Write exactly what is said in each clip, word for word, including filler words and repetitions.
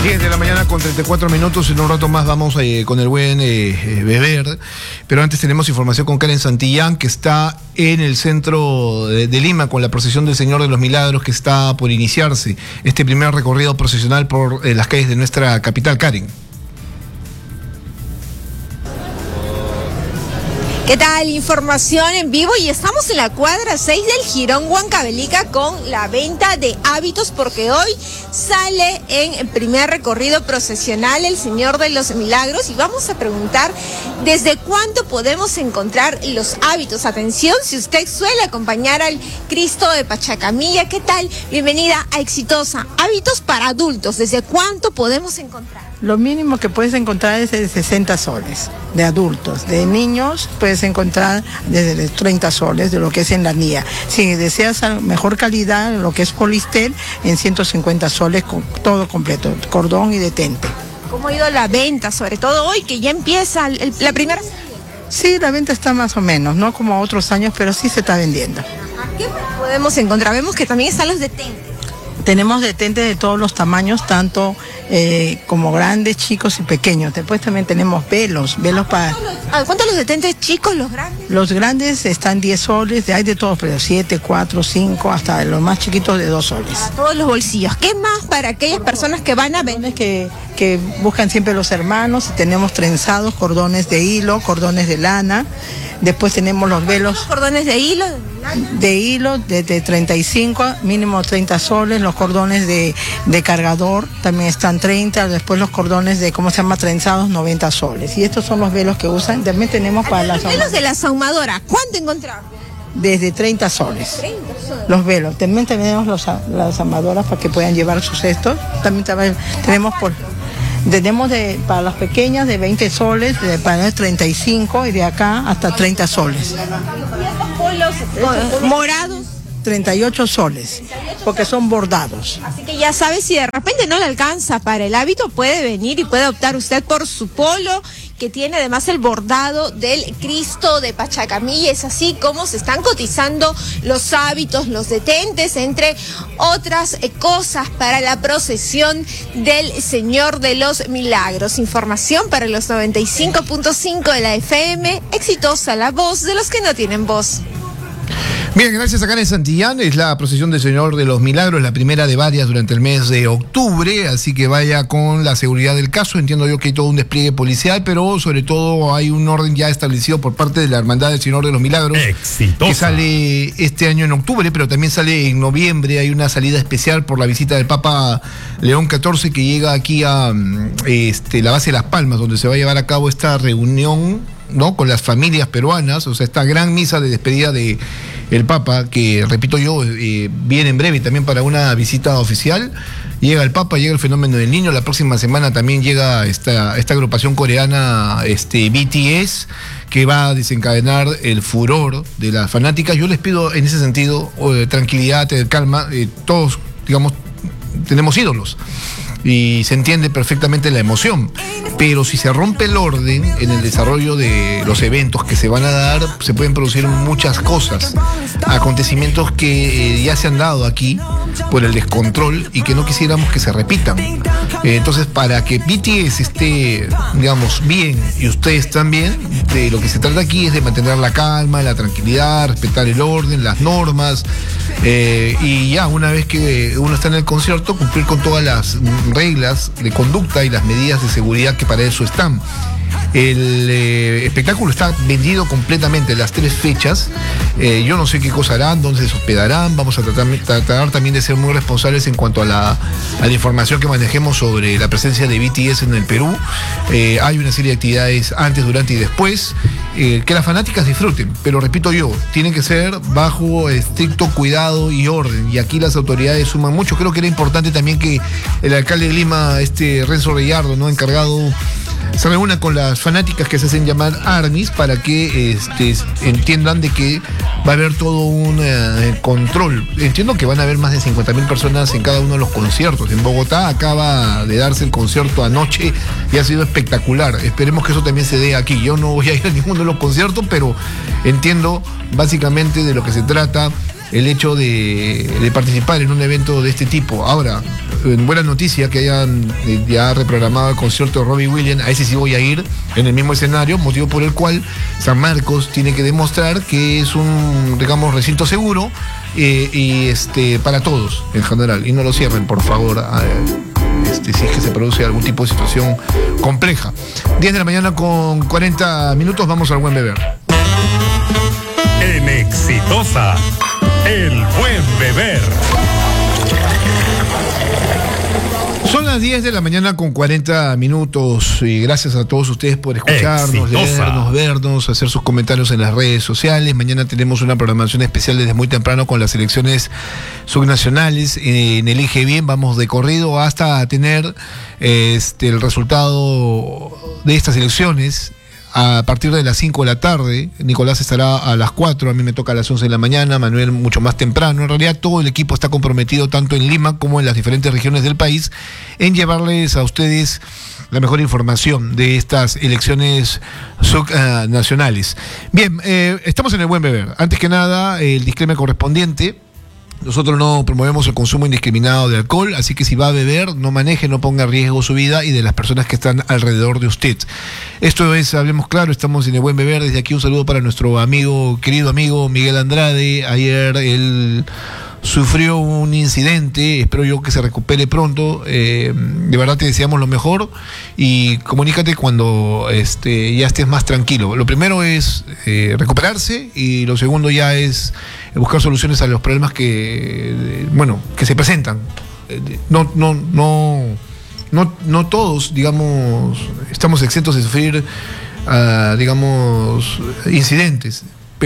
diez de la mañana con treinta y cuatro minutos. En un rato más vamos eh, con el buen eh, eh, beber. Pero antes tenemos información con Karen Santillán, que está en el centro de, de Lima con la procesión del Señor de los Milagros, que está por iniciarse. Este primer recorrido procesional por eh, las calles de nuestra capital. Karen. ¿Qué tal? Información en vivo y estamos en la cuadra seis del Jirón Huancavelica con la venta de hábitos, porque hoy sale en primer recorrido procesional el Señor de los Milagros y vamos a preguntar desde cuándo podemos encontrar los hábitos. Atención, si usted suele acompañar al Cristo de Pachacamilla, ¿qué tal? Bienvenida a Exitosa. Hábitos para adultos, ¿desde cuánto podemos encontrar? Lo mínimo que puedes encontrar es de sesenta soles, de adultos. De niños puedes encontrar desde treinta soles, de lo que es en la N I A. Si deseas mejor calidad, lo que es Polistel, en ciento cincuenta soles, con todo completo, cordón y detente. ¿Cómo ha ido la venta, sobre todo hoy, que ya empieza el, la primera? Sí, la venta está más o menos, no como otros años, pero sí se está vendiendo. ¿Qué podemos encontrar? Vemos que también están los detentes. Tenemos detentes de todos los tamaños, tanto eh, como grandes, chicos y pequeños. Después también tenemos velos, velos para... ¿Cuántos los detentes chicos, los grandes? Los grandes están diez soles, hay de todos, pero siete, cuatro, cinco, hasta los más chiquitos de dos soles. Para todos los bolsillos. ¿Qué más para aquellas personas que van a vender? Que, que buscan siempre los hermanos, tenemos trenzados, cordones de hilo, cordones de lana. Después tenemos los velos... ¿Cordones de hilo? De hilo, de, de treinta y cinco, mínimo treinta soles. Los cordones de, de cargador también están treinta. Después los cordones de, ¿cómo se llama? Trenzados, noventa soles. Y estos son los velos que usan. También tenemos para las... Los velos de la saumadora, ¿cuánto encontramos? Desde treinta soles. treinta soles. Los velos. También tenemos los, las amadoras para que puedan llevar sus cestos. También, también tenemos por... Tenemos de, para las pequeñas de veinte soles, de, para treinta y cinco y de acá hasta treinta soles. Polos morados. treinta y ocho soles, porque son bordados. Así que ya sabe, si de repente no le alcanza para el hábito, puede venir y puede optar usted por su polo, que tiene además el bordado del Cristo de Pachacamilla. Es así como se están cotizando los hábitos, los detentes, entre otras cosas para la procesión del Señor de los Milagros. Información para los noventa y cinco punto cinco de la F M, Exitosa, la voz de los que no tienen voz. Bien, gracias a Karen Santillán. Es la procesión del Señor de los Milagros, la primera de varias durante el mes de octubre, así que vaya con la seguridad del caso. Entiendo yo que hay todo un despliegue policial, pero sobre todo hay un orden ya establecido por parte de la Hermandad del Señor de los Milagros. Exitosa. Que sale este año en octubre, pero también sale en noviembre. Hay una salida especial por la visita del Papa León catorce, que llega aquí a este, la base de Las Palmas, donde se va a llevar a cabo esta reunión, ¿no?, con las familias peruanas, o sea, esta gran misa de despedida de el Papa, que, repito yo, eh, viene en breve también para una visita oficial. Llega el Papa, llega el fenómeno del niño. La próxima semana también llega esta, esta agrupación coreana, este B T S, que va a desencadenar el furor de las fanáticas. Yo les pido en ese sentido eh, tranquilidad, eh, calma. Eh, todos, digamos, tenemos ídolos y se entiende perfectamente la emoción, pero si se rompe el orden en el desarrollo de los eventos que se van a dar, se pueden producir muchas cosas, acontecimientos que eh, ya se han dado aquí por el descontrol y que no quisiéramos que se repitan. Eh, entonces, para que B T S esté, digamos, bien y ustedes también, de lo que se trata aquí es de mantener la calma, la tranquilidad, respetar el orden, las normas, eh, y ya una vez que uno está en el concierto, cumplir con todas las reglas de conducta y las medidas de seguridad que para eso están. El eh, espectáculo está vendido completamente, las tres fechas. Eh, yo no sé qué cosa harán, dónde se hospedarán. Vamos a tratar, tratar también de ser muy responsables en cuanto a la, a la información que manejemos sobre la presencia de B T S en el Perú. Eh, hay una serie de actividades antes, durante y después. Eh, que las fanáticas disfruten, pero repito yo, tienen que ser bajo estricto cuidado y orden, y aquí las autoridades suman mucho. Creo que era importante también que el alcalde de Lima, este Renzo Reyardo, ¿no?, encargado, se reúna con las fanáticas que se hacen llamar ARMYs, para que este, entiendan de que va a haber todo un eh, control. Entiendo que van a haber más de cincuenta mil personas en cada uno de los conciertos. En Bogotá acaba de darse el concierto anoche y ha sido espectacular. Esperemos que eso también se dé aquí. Yo no voy a ir a ninguno de los conciertos, pero entiendo básicamente de lo que se trata el hecho de, de participar en un evento de este tipo. Ahora, en buena noticia que hayan eh, ya reprogramado el concierto de Robbie Williams, a ese sí voy a ir en el mismo escenario, motivo por el cual San Marcos tiene que demostrar que es un, digamos, recinto seguro eh, y este para todos en general, y no lo cierren, por favor, a, este, si es que se produce algún tipo de situación compleja. diez de la mañana con cuarenta minutos, vamos al buen beber. En Exitosa, el buen beber. Son las diez de la mañana con cuarenta minutos y gracias a todos ustedes por escucharnos, Exitosa. leernos, vernos, hacer sus comentarios en las redes sociales. Mañana tenemos una programación especial desde muy temprano con las elecciones subnacionales en el Elige Bien. Vamos de corrido hasta tener este, el resultado de estas elecciones. A partir de las cinco de la tarde, Nicolás estará a las cuatro, a mí me toca a las once de la mañana, Manuel mucho más temprano. En realidad todo el equipo está comprometido tanto en Lima como en las diferentes regiones del país en llevarles a ustedes la mejor información de estas elecciones subnacionales. Bien, eh, estamos en el buen beber. Antes que nada, el disclaimer correspondiente. Nosotros no promovemos el consumo indiscriminado de alcohol, así que si va a beber, no maneje, no ponga en riesgo su vida y de las personas que están alrededor de usted. Esto es, hablemos claro, estamos en el buen beber. Desde aquí un saludo para nuestro amigo, querido amigo Miguel Andrade. Ayer él sufrió un incidente, espero yo que se recupere pronto. Eh, de verdad te deseamos lo mejor y comunícate cuando este, ya estés más tranquilo. Lo primero es eh, recuperarse y lo segundo ya es buscar soluciones a los problemas que, bueno, que se presentan. No, no, no, no, no todos, digamos, estamos exentos de sufrir, uh, digamos, incidentes.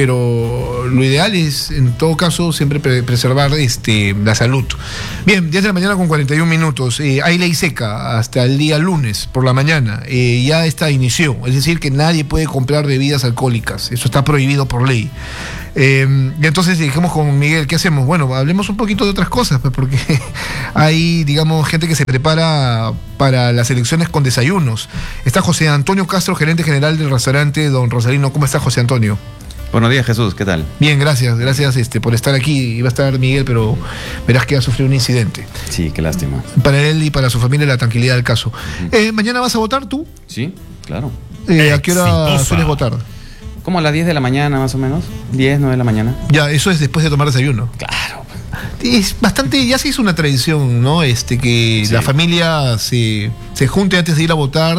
Pero lo ideal es, en todo caso, siempre pre preservar este, la salud. Bien, diez de la mañana con cuarenta y un minutos. Eh, hay ley seca hasta el día lunes por la mañana. Eh, ya esta inició. Es decir, que nadie puede comprar bebidas alcohólicas. Eso está prohibido por ley. Eh, y entonces dijimos con Miguel, ¿qué hacemos? Bueno, hablemos un poquito de otras cosas, pues, porque hay, digamos, gente que se prepara para las elecciones con desayunos. Está José Antonio Castro, gerente general del restaurante Don Rosalino. ¿Cómo está, José Antonio? Buenos días, Jesús, ¿qué tal? Bien, gracias, gracias este, por estar aquí. Iba a estar Miguel, pero verás que ha sufrido un incidente. Sí, qué lástima. Para él y para su familia la tranquilidad del caso. Uh-huh. eh, ¿Mañana vas a votar tú? Sí, claro. Eh, ¿A qué hora Exitosa. sueles votar? Como a las diez de la mañana, más o menos. diez, nueve de la mañana. Ya, eso es después de tomar desayuno. Claro. Es bastante, ya se hizo una tradición, ¿no? Este, que sí. la familia se, se junte antes de ir a votar.